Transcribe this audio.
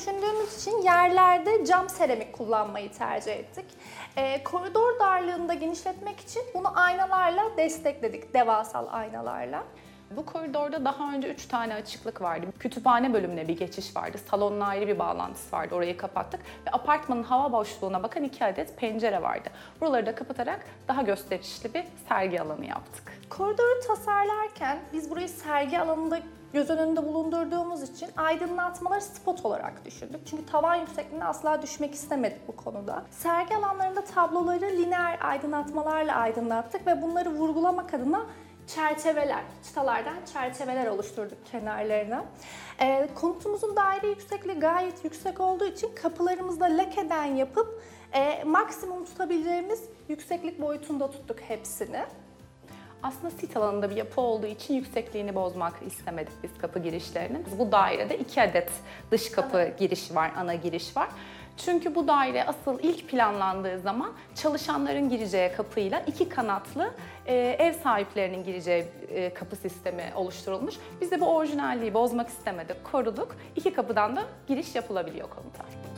düşündüğümüz için yerlerde cam seramik kullanmayı tercih ettik. Koridor darlığını da genişletmek için bunu aynalarla destekledik, devasal aynalarla. Bu koridorda daha önce 3 tane açıklık vardı. Kütüphane bölümüne bir geçiş vardı. Salonla ayrı bir bağlantısı vardı. Orayı kapattık. Ve apartmanın hava boşluğuna bakan 2 adet pencere vardı. Buraları da kapatarak daha gösterişli bir sergi alanı yaptık. Koridoru tasarlarken biz burayı sergi alanında göz önünde bulundurduğumuz için aydınlatmaları spot olarak düşündük. Çünkü tavan yüksekliğine asla düşmek istemedik bu konuda. Sergi alanlarında tabloları lineer aydınlatmalarla aydınlattık ve bunları vurgulamak adına çerçeveler, çıtalardan çerçeveler oluşturduk kenarlarına. Konutumuzun daire yüksekliği gayet yüksek olduğu için kapılarımızda lekeden yapıp maksimum tutabileceğimiz yükseklik boyutunda tuttuk hepsini. Aslında sit alanında bir yapı olduğu için yüksekliğini bozmak istemedik biz kapı girişlerinin. Bu dairede 2 adet dış kapı girişi var, ana giriş var. Çünkü bu daire asıl ilk planlandığı zaman çalışanların gireceği kapıyla 2 kanatlı ev sahiplerinin gireceği kapı sistemi oluşturulmuş. Biz de bu orijinalliği bozmak istemedik, koruduk. 2 kapıdan da giriş yapılabiliyor konuta.